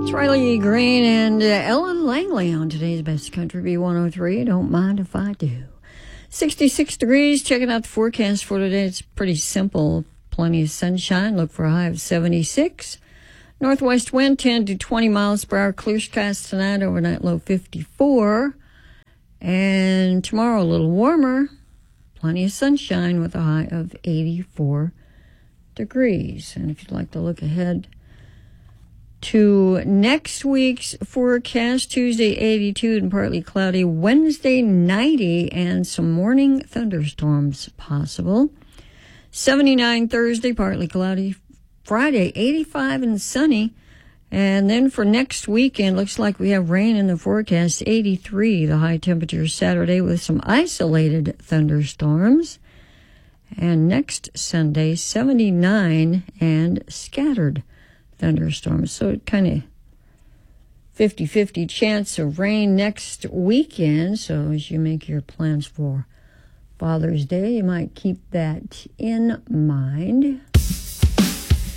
Riley Green and Ellen Langley on today's Best Country B103. Don't mind if I do. 66 degrees. Checking out the forecast for today. It's pretty simple. Plenty of sunshine. Look for a high of 76. Northwest wind 10 to 20 miles per hour. Clear skies tonight. Overnight low 54. And tomorrow a little warmer. Plenty of sunshine with a high of 84 degrees. And if you'd like to look ahead to next week's forecast, Tuesday 82 and partly cloudy, Wednesday 90 and some morning thunderstorms possible. 79 Thursday, partly cloudy. Friday 85 and sunny. And then for next weekend, looks like we have rain in the forecast, 83 the high temperature Saturday with some isolated thunderstorms. And next Sunday 79 and scattered thunderstorms. So it kind of 50-50 chance of rain next weekend. So as you make your plans for Father's Day, you might keep that in mind.